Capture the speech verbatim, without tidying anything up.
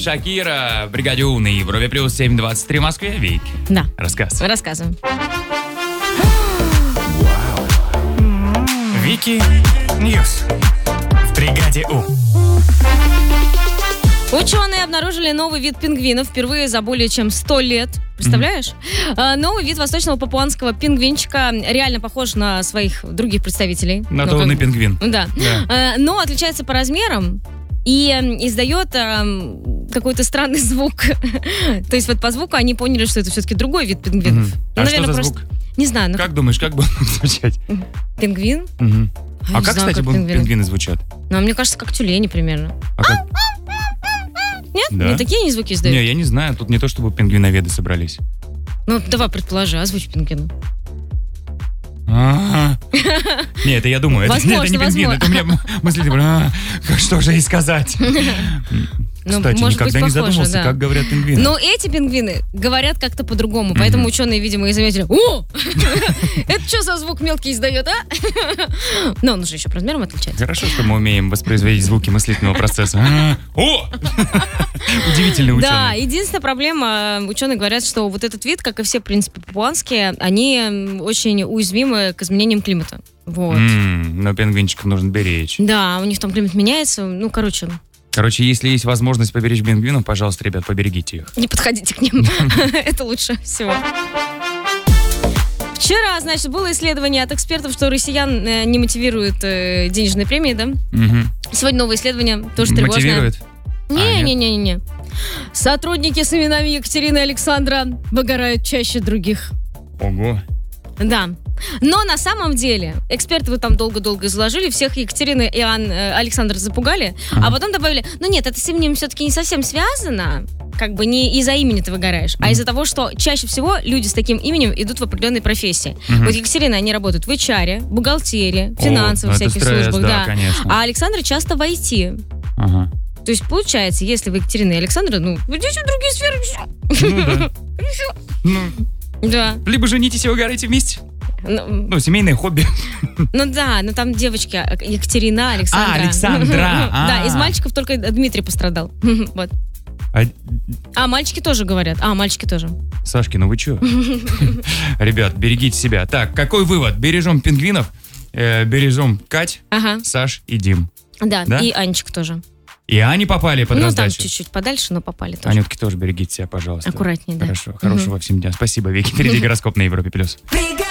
Шакира, бригаде У на Европе плюс семь двадцать три в Москве. Вик. Да. Рассказывай. Рассказываем. Вики Ньюс в бригаде У. Ученые обнаружили новый вид пингвинов впервые за более чем сто лет. Представляешь? Mm-hmm. Новый вид восточного папуанского пингвинчика реально похож на своих других представителей. На то он и пингвин. Да. да. Но отличается по размерам и издает какой-то странный звук. То есть вот по звуку они поняли, что это все-таки другой вид пингвинов. Mm-hmm. А наверное, что за звук? Не знаю. Ну... Как думаешь, как бы он мог звучать? Пингвин? Mm-hmm. А, а как, знаю, кстати, как пингвины. пингвины звучат? Ну, мне кажется, как тюлени примерно. А как? Нет? Да? Не такие они звуки издают? Не, я не знаю. Тут не то, чтобы пингвиноведы собрались. Ну, давай предположи, озвучь пингвина. Не, это я думаю. Возможно, это не пингвин. Это у меня мысли, что же ей сказать? Ну, Кстати, может никогда быть, не похоже, задумался, да. как говорят пингвины. Но эти пингвины говорят как-то по-другому, поэтому mm-hmm. ученые, видимо, и заметили: о, это что за звук мелкий издает, а? Но он же еще по размерам отличается. Хорошо, что мы умеем воспроизводить звуки мыслительного процесса. О! Удивительный ученый. Да, единственная проблема, ученые говорят, что вот этот вид, как и все, в принципе, папуанские, они очень уязвимы к изменениям климата. Вот. Но пингвинчиков нужно беречь. Да, у них там климат меняется, ну, короче... Короче, если есть возможность поберечь пингвинов, пожалуйста, ребят, поберегите их. Не подходите к ним. Это лучше всего. Вчера, значит, было исследование от экспертов, что россиян не мотивируют денежные премии, да? Сегодня новое исследование, тоже тревожное. Мотивирует? Не-не-не-не. Сотрудники с именами Екатерины и Александра выгорают чаще других. Ого. Да. Но на самом деле, эксперты вы там долго-долго изложили, всех Екатерины и Ан, э, Александр запугали, uh-huh. а потом добавили: ну нет, это с именем все-таки не совсем связано, как бы не из-за имени ты выгораешь, uh-huh. а из-за того, что чаще всего люди с таким именем идут в определенные профессии. Uh-huh. Вот Екатерина, они работают в эйч ар, бухгалтерии, финансовых oh, всяких стресс, службах, да, да. конечно. А Александр часто в ай ти. Uh-huh. То есть получается, если вы Екатерина и Александр, ну, идите в другие сферы, все. Ну да. Ну, да. Либо женитесь и выгорайте вместе. Ну, ну, семейное хобби. Ну да, но там девочки Екатерина, Александра. А, Александра. Да, из мальчиков только Дмитрий пострадал. Вот. А... а мальчики тоже говорят. А, мальчики тоже. Сашки, ну вы чё? Ребят, берегите себя. Так, какой вывод? Бережем пингвинов, э, бережем Кать, ага. Саш и Дим. Да, да, и Анечка тоже. И они попали под ну, раздачу? Ну, там чуть-чуть подальше, но попали тоже. Анютки, тоже берегите себя, пожалуйста. Аккуратнее, да. Хорошо, хорошего всем дня. Спасибо, Вики. Впереди гороскоп на Европе+. плюс.